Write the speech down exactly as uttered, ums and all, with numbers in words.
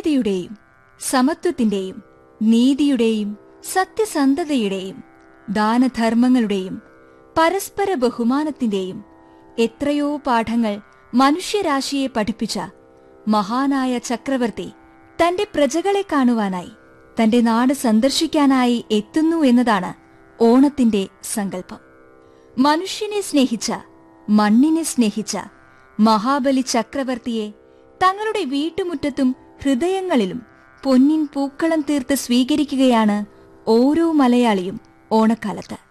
തുല്യതയുടെയും സമത്വത്തിന്റെയും നീതിയുടെയും സത്യസന്ധതയുടെയും ദാനധർമ്മങ്ങളുടെയും പരസ്പര ബഹുമാനത്തിന്റെയും എത്രയോ പാഠങ്ങൾ മനുഷ്യരാശിയെ പഠിപ്പിച്ച മഹാനായ ചക്രവർത്തി തന്റെ പ്രജകളെ കാണുവാനായി തന്റെ നാട് സന്ദർശിക്കാനായി എത്തുന്നു എന്നതാണ് ഓണത്തിന്റെ സങ്കല്പം. മനുഷ്യനെ സ്നേഹിച്ച, മണ്ണിനെ സ്നേഹിച്ച മഹാബലി ചക്രവർത്തിയെ തങ്ങളുടെ വീട്ടുമുറ്റത്തും ഹൃദയങ്ങളിലും പൊന്നിൻ പൂക്കളം തീർത്ത് സ്വീകരിക്കുകയാണ് ഓരോ മലയാളിയും ഓണക്കാലത്ത്.